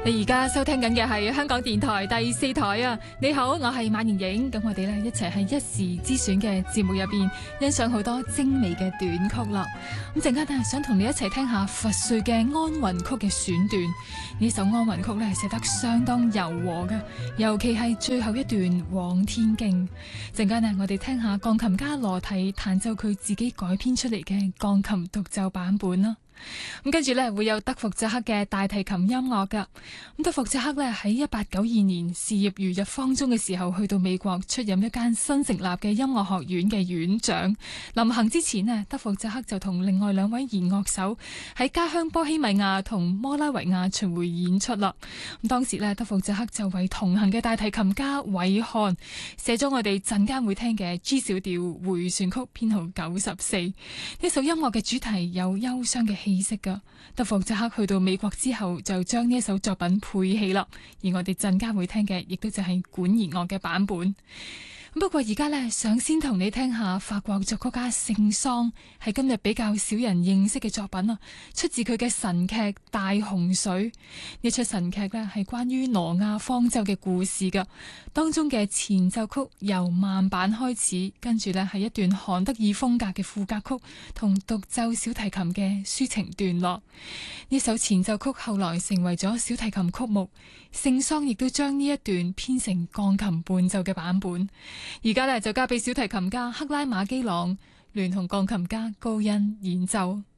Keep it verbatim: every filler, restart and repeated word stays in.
你而家收聽緊嘅係香港電台第四台啊！你好，我係馬盈盈，咁我哋咧一齊喺一時之選嘅節目入邊欣賞好多精美嘅短曲啦。咁陣間咧想同你一齊聽下佛瑞嘅安魂曲嘅選段。呢首安魂曲咧寫得相當柔和嘅，尤其係最後一段《往天經》。陣間咧我哋聽下鋼琴家羅提彈奏佢自己改編出嚟嘅鋼琴獨奏版本啦。咁跟住咧會有德福扎克嘅大提琴音樂噶。咁德福扎克咧喺一八九二年事業如日方中嘅時候，去到美國出任一間新成立嘅音樂學院嘅院長。臨行之前呢，德福扎克就同另外兩位弦樂手喺家鄉波希米亞同摩拉維亞巡迴演出啦。咁當時咧，德福扎克就為同行嘅大提琴家韋漢寫咗我哋陣間會聽嘅 G 小調迴旋曲編號九十四。呢首音樂嘅主題有憂傷嘅氣息噶。德福扎克去到美國之後就將呢一首作品配器啦，而我哋陣間會聽嘅亦都就係管弦樂嘅版本。不過而家呢，想先同你聽下法國作曲家聖桑係今日比較少人認識嘅作品啊，出自佢嘅神劇《大洪水》。呢出神劇呢係關於挪亞方舟嘅故事噶，當中嘅前奏曲由慢板開始，跟住呢係一段韓德爾風格嘅副歌曲同獨奏小提琴嘅抒情段落。呢首前奏曲後來成為咗小提琴曲目，聖桑亦都將呢一段編成鋼琴伴奏嘅版本。而家咧就交俾小提琴家克拉馬基朗聯同鋼琴家高恩演奏。